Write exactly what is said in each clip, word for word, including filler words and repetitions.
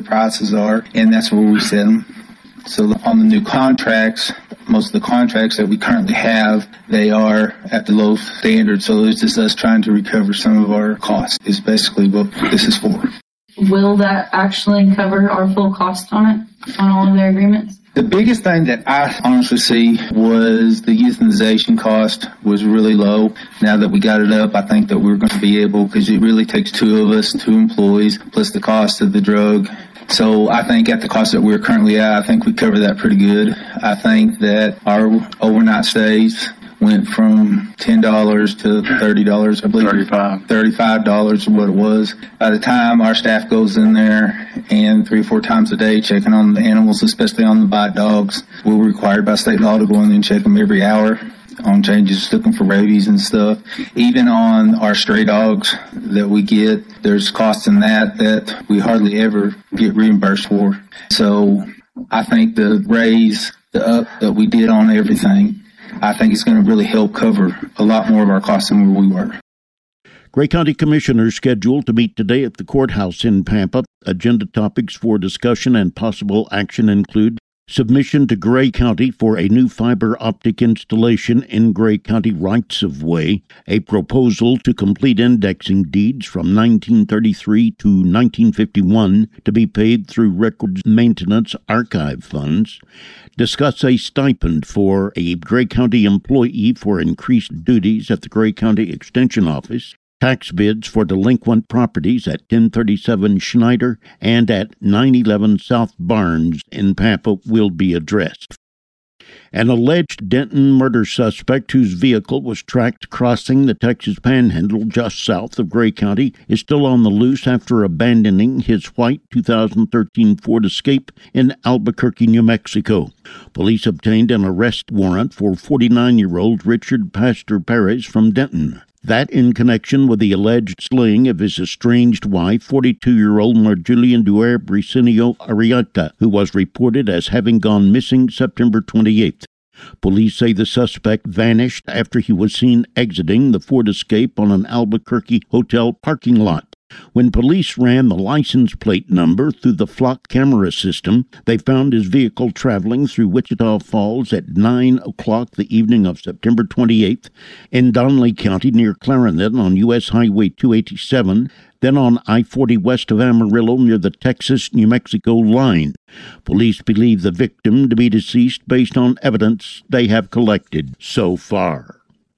prices are, and that's where we set them. So on the new contracts, most of the contracts that we currently have, they are at the low standard. So it's just us trying to recover some of our costs is basically what this is for. Will that actually cover our full cost on it, on all of their agreements? The biggest thing that I honestly see was the euthanization cost was really low. Now that we got it up, I think that we're going to be able, because it really takes two of us, two employees, plus the cost of the drug. So I think at the cost that we're currently at, I think we cover that pretty good. I think that our overnight stays went from ten dollars to thirty dollars, I believe. thirty-five dollars. thirty-five dollars is what it was. By the time our staff goes in there and three or four times a day checking on the animals, especially on the bite dogs, we're required by state law to go in and check them every hour on changes, looking for rabies and stuff. Even on our stray dogs that we get, there's costs in that that we hardly ever get reimbursed for. So I think the raise, the up that we did on everything, I think it's going to really help cover a lot more of our costs than where we were. Gray County Commissioners scheduled to meet today at the courthouse in Pampa. Agenda topics for discussion and possible action include submission to Gray County for a new fiber optic installation in Gray County rights-of-way, a proposal to complete indexing deeds from nineteen thirty-three to nineteen fifty-one to be paid through records maintenance archive funds, discuss a stipend for a Gray County employee for increased duties at the Gray County Extension Office, tax bids for delinquent properties at ten thirty-seven Schneider and at nine eleven South Barnes in Pampa will be addressed. An alleged Denton murder suspect whose vehicle was tracked crossing the Texas Panhandle just south of Gray County is still on the loose after abandoning his white two thousand thirteen Ford Escape in Albuquerque, New Mexico. Police obtained an arrest warrant for forty-nine-year-old Richard Pastor Perez from Denton. That in connection with the alleged slaying of his estranged wife, forty-two-year-old Marjulian Duer Bricinio Arrieta, who was reported as having gone missing September twenty-eighth. Police say the suspect vanished after he was seen exiting the Ford Escape on an Albuquerque hotel parking lot. When police ran the license plate number through the flock camera system, they found his vehicle traveling through Wichita Falls at nine o'clock the evening of September twenty-eighth in Donley County near Clarendon on U S Highway two eighty-seven, then on I forty west of Amarillo near the Texas-New Mexico line. Police believe the victim to be deceased based on evidence they have collected so far.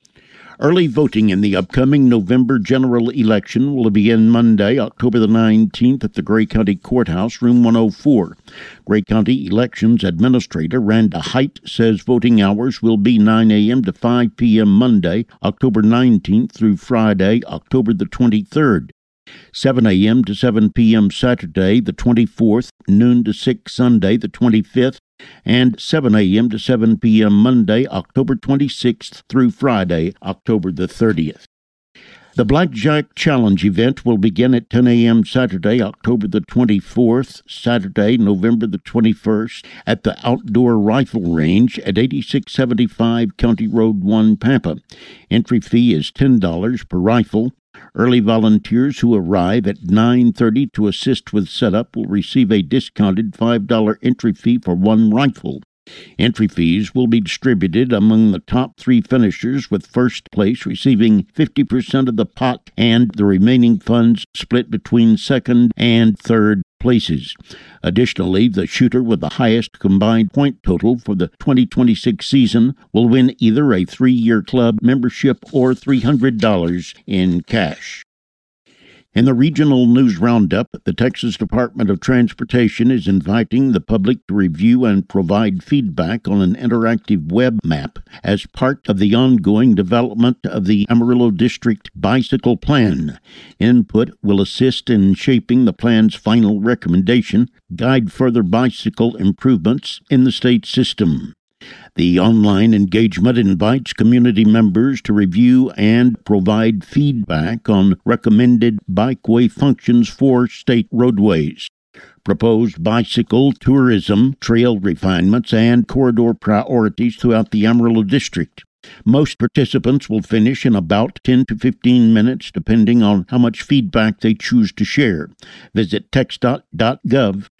Early voting in the upcoming November general election will begin Monday, October the nineteenth at the Gray County Courthouse, room one oh four. Gray County Elections Administrator Randa Height says voting hours will be nine a.m. to five p.m. Monday, October nineteenth through Friday, October the twenty-third. seven a.m. to seven p.m. Saturday, the twenty-fourth, noon to six Sunday, the twenty-fifth, and seven a.m. to seven p.m. Monday, October twenty-sixth through Friday, October the thirtieth. The Blackjack Challenge event will begin at ten a.m. Saturday, October the twenty-fourth, Saturday, November the twenty-first, at the Outdoor Rifle Range at eighty-six seventy-five County Road one, Pampa. Entry fee is ten dollars per rifle. Early volunteers who arrive at nine thirty to assist with setup will receive a discounted five dollars entry fee for one rifle. Entry fees will be distributed among the top three finishers, with first place receiving fifty percent of the pot and the remaining funds split between second and third places. Additionally, the shooter with the highest combined point total for the twenty twenty-six season will win either a three-year club membership or three hundred dollars in cash. In the Regional News Roundup, the Texas Department of Transportation is inviting the public to review and provide feedback on an interactive web map as part of the ongoing development of the Amarillo District Bicycle Plan. Input will assist in shaping the plan's final recommendation, guide further bicycle improvements in the state system. The online engagement invites community members to review and provide feedback on recommended bikeway functions for state roadways, proposed bicycle tourism, trail refinements, and corridor priorities throughout the Amarillo District. Most participants will finish in about ten to fifteen minutes, depending on how much feedback they choose to share. Visit tex dot gov